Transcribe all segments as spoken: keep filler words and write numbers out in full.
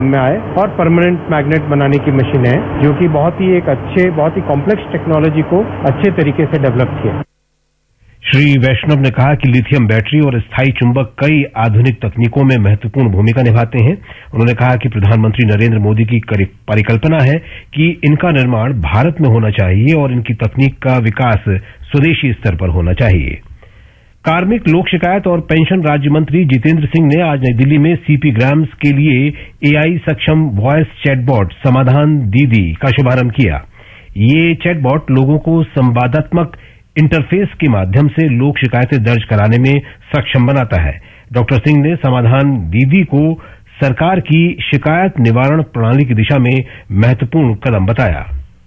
में आए और परमानेंट मैग्नेट बनाने की मशीन है जो कि बहुत ही एक अच्छे बहुत ही कॉम्प्लेक्स टेक्नोलॉजी को अच्छे तरीके से डेवलप किया। श्री वैष्णव ने कहा कि लिथियम बैटरी और स्थायी चुंबक कई आधुनिक तकनीकों में महत्वपूर्ण भूमिका निभाते हैं। उन्होंने कहा कि प्रधानमंत्री नरेंद्र मोदी की परिकल्पना है कि इनका निर्माण भारत में होना चाहिए और इनकी तकनीक का विकास स्वदेशी स्तर पर होना चाहिए। कार्मिक, लोक शिकायत और पेंशन राज्य मंत्री जितेंद्र सिंह ने आज नई दिल्ली में सीपी ग्राम्स के लिए एआई सक्षम वॉयस चैटबॉट समाधान दीदी का शुभारंभ किया। ये चैटबॉट लोगों को संवादात्मक इंटरफेस के माध्यम से लोक शिकायतें दर्ज कराने में सक्षम बनाता है। डॉक्टर सिंह ने समाधान दीदी को सरकार की शिकायत निवारण प्रणाली की दिशा में महत्वपूर्ण कदम बताया।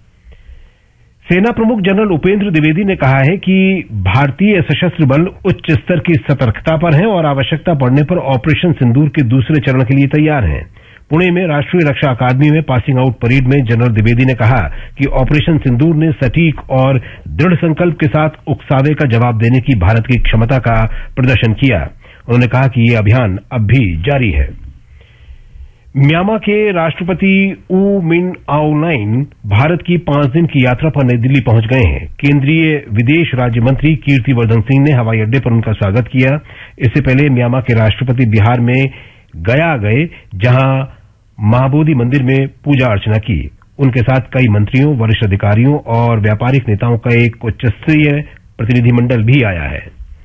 सेना प्रमुख जनरल उपेंद्र द्विवेदी ने कहा है कि भारतीय सशस्त्र बल उच्च स्तर की सतर्कता पर हैं और आवश्यकता पड़ने पर ऑपरेशन सिंदूर के दूसरे चरण के लिए तैयार हैं। पुणे में राष्ट्रीय रक्षा अकादमी में पासिंग आउट परेड में जनरल द्विवेदी ने कहा कि ऑपरेशन सिंदूर ने सटीक और दृढ़ संकल्प के साथ उकसावे का जवाब देने की भारत की क्षमता का प्रदर्शन किया। उन्होंने कहा कि ये अभियान अब भी जारी है। म्यांमार के राष्ट्रपति ऊ मिन आउलाइन भारत की पांच दिन की यात्रा पर नई दिल्ली पहुंच गए हैं। केंद्रीय विदेश राज्य मंत्री कीर्तिवर्धन सिंह ने हवाई अड्डे पर उनका स्वागत किया। इससे पहले म्यांमार के राष्ट्रपति बिहार में गया गए, जहां महाबोधि मंदिर में पूजा अर्चना की। उनके साथ कई मंत्रियों, वरिष्ठ अधिकारियों और व्यापारिक नेताओं का एक उच्चस्तरीय प्रतिनिधिमंडल भी आया है।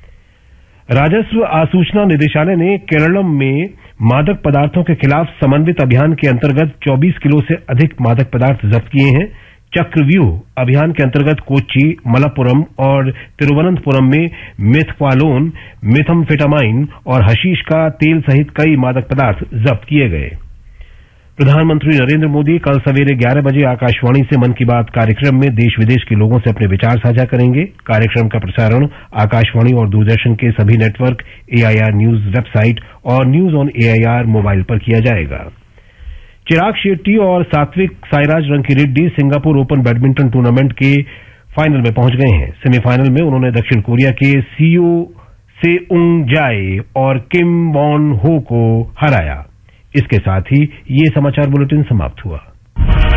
राजस्व आसूचना निदेशालय ने केरलम में मादक पदार्थों के खिलाफ समन्वित अभियान के अंतर्गत चौबीस किलो से अधिक मादक पदार्थ जब्त किए हैं। चक्रव्यूह अभियान के अंतर्गत कोच्चि, मलप्पुरम और तिरुवनंतपुरम में मेथक्वालोन, मेथम्फेटामाइन और हशीश का तेल सहित कई मादक पदार्थ जब्त किए गए। प्रधानमंत्री नरेंद्र मोदी कल सवेरे ग्यारह बजे आकाशवाणी से मन की बात कार्यक्रम में देश विदेश के लोगों से अपने विचार साझा करेंगे। कार्यक्रम का प्रसारण आकाशवाणी और दूरदर्शन के सभी नेटवर्क, एआईआर न्यूज वेबसाइट और न्यूज ऑन एआईआर मोबाइल पर किया जाएगा। चिराग शेट्टी और Satwik Sairaj Rankireddy Singapore open badminton tournament के फाइनल में पहुंच गए हैं। सेमीफाइनल में उन्होंने दक्षिण कोरिया के सीओ सेउंग जाए और किम वॉन हो को हराया। इसके साथ ही ये समाचार बुलेटिन समाप्त हुआ।